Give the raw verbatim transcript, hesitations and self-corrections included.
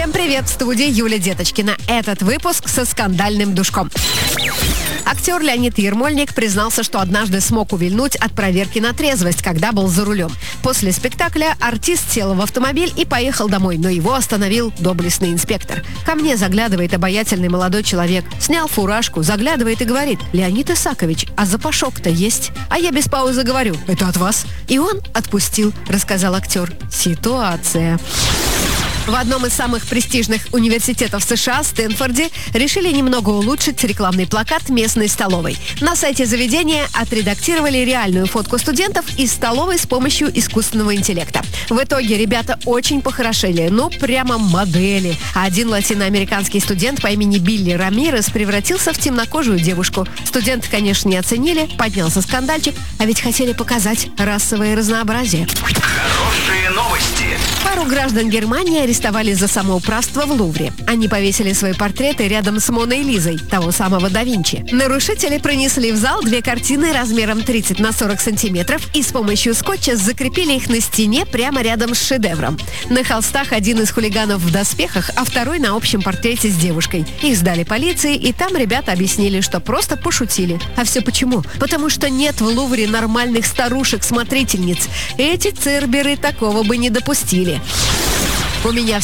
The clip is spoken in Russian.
Всем привет! В студии Юля Деточкина. Этот выпуск со скандальным душком. Актер Леонид Ермольник признался, что однажды смог увильнуть от проверки на трезвость, когда был за рулем. После спектакля артист сел в автомобиль и поехал домой, но его остановил доблестный инспектор. Ко мне заглядывает обаятельный молодой человек, снял фуражку, заглядывает и говорит: «Леонид Исакович, а запашок-то есть?» А я без паузы говорю: «Это от вас?» И он отпустил, рассказал актер. Ситуация. В одном из самых престижных университетов США, Стэнфорде, решили немного улучшить рекламный плакат местной столовой. На сайте заведения отредактировали реальную фотку студентов из столовой с помощью искусственного интеллекта. В итоге ребята очень похорошели, ну прямо модели. А один латиноамериканский студент по имени Билли Рамирес превратился в темнокожую девушку. Студенты, конечно, не оценили, поднялся скандальчик, а ведь хотели показать расовое разнообразие. Хорошие новости. Пару граждан Германии арестовали за самоуправство в Лувре. Они повесили свои портреты рядом с Моной Лизой, того самого да Винчи. Нарушители пронесли в зал две картины размером тридцать на сорок сантиметров и с помощью скотча закрепили их на стене прямо рядом с шедевром. На холстах один из хулиганов в доспехах, а второй на общем портрете с девушкой. Их сдали полиции, и там ребята объяснили, что просто пошутили. А все почему? Потому что нет в Лувре нормальных старушек-смотрительниц. Эти церберы такого бы не допустили. У меня